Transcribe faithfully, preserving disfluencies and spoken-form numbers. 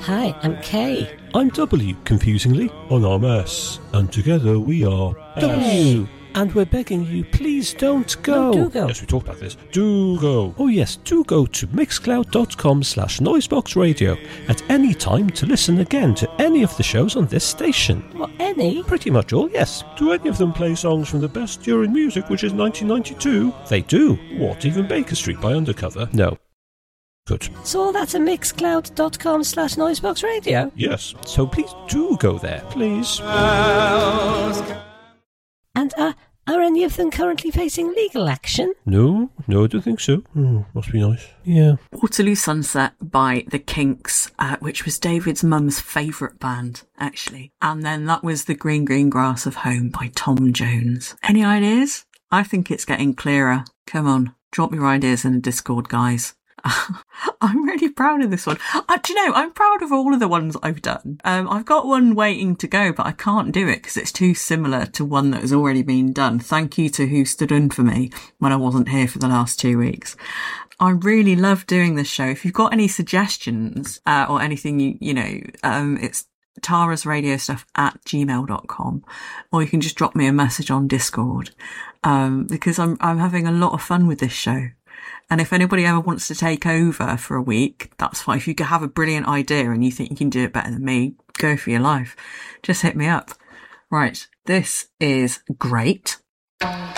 Hi, I'm K. I'm W, confusingly, and I'm S. And together we are W. And we're begging you, please don't go. No, do go. Yes, we talked about this. Do go. Oh yes, do go to mixcloud.com slash noiseboxradio at any time to listen again to any of the shows on this station. What, any? Pretty much all, yes. Do any of them play songs from the best year in music, which is nineteen ninety-two? They do. What, even Baker Street by Undercover? No. Good. So all that's at mixcloud.com slash noiseboxradio? Yes. So please do go there, please. And uh, are any of them currently facing legal action? No, no, I don't think so. Oh, must be nice. Yeah. Waterloo Sunset by The Kinks, uh, which was David's mum's favourite band, actually. And then that was The Green Green Grass of Home by Tom Jones. Any ideas? I think it's getting clearer. Come on, drop your ideas in the Discord, guys. I'm really proud of this one. Uh, do you know, I'm proud of all of the ones I've done. Um, I've got one waiting to go, but I can't do it because it's too similar to one that has already been done. Thank you to who stood in for me when I wasn't here for the last two weeks. I really love doing this show. If you've got any suggestions uh, or anything, you, you know, um, it's Tara's radio stuff at gmail dot com, or you can just drop me a message on Discord, um, because I'm, I'm having a lot of fun with this show. And if anybody ever wants to take over for a week, that's fine. If you have a brilliant idea and you think you can do it better than me, go for your life. Just hit me up. Right. This is great.